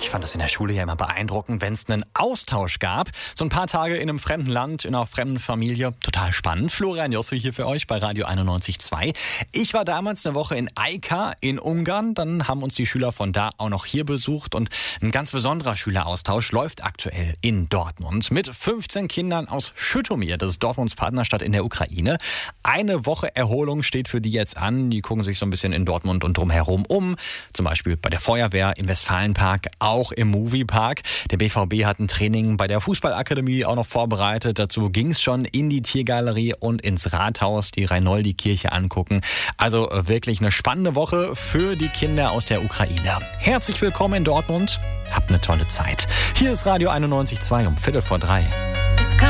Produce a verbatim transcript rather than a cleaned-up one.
Ich fand das in der Schule ja immer beeindruckend, wenn es einen Austausch gab. So ein paar Tage in einem fremden Land, in einer fremden Familie. Total spannend. Florian Josse hier für euch bei Radio einundneunzig Komma zwei. Ich war damals eine Woche in Ajka in Ungarn. Dann haben uns die Schüler von da auch noch hier besucht. Und ein ganz besonderer Schüleraustausch läuft aktuell in Dortmund mit fünfzehn Kindern aus Schütomir. Das ist Dortmunds Partnerstadt in der Ukraine. Eine Woche Erholung steht für die jetzt an. Die gucken sich so ein bisschen in Dortmund und drumherum um. Zum Beispiel bei der Feuerwehr, im Westfalenpark, auch im Moviepark. Der B V B hat ein Training bei der Fußballakademie auch noch vorbereitet. Dazu ging es schon in die Tiergalerie und ins Rathaus, die Reinoldi-Kirche angucken. Also wirklich eine spannende Woche für die Kinder aus der Ukraine. Herzlich willkommen in Dortmund. Habt eine tolle Zeit. Hier ist Radio einundneunzig Komma zwei um Viertel vor drei.